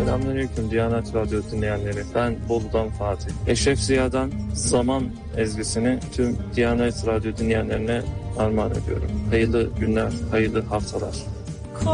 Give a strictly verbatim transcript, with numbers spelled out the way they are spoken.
Selamünaleyküm Diyanet Radyo dinleyenleri. Ben Bolu'dan Fatih. Eşref Ziya'dan Zaman ezgisini tüm Diyanet Radyo dinleyenlerine armağan ediyorum. Hayırlı günler, hayırlı haftalar.